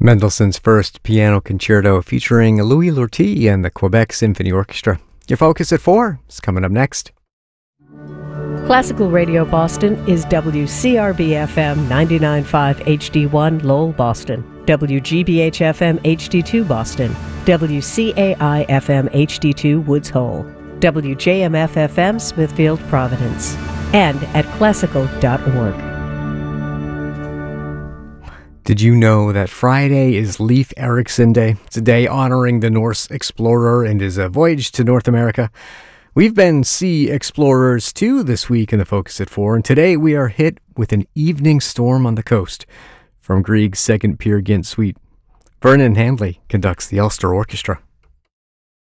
Mendelssohn's First Piano Concerto featuring Louis Lortie and the Quebec Symphony Orchestra. Your Focus at 4 is coming up next. Classical Radio Boston is WCRB-FM 99.5 HD1 Lowell, Boston, WGBH-FM HD2 Boston, WCAI-FM HD2 Woods Hole, WJMF-FM Smithfield, Providence, and at classical.org. Did you know that Friday is Leif Erikson Day? It's a day honoring the Norse explorer and his voyage to North America. We've been sea explorers too this week in the Focus at 4, and today we are hit with an evening storm on the coast from Grieg's Second Peer Gynt Suite. Vernon Handley conducts the Ulster Orchestra.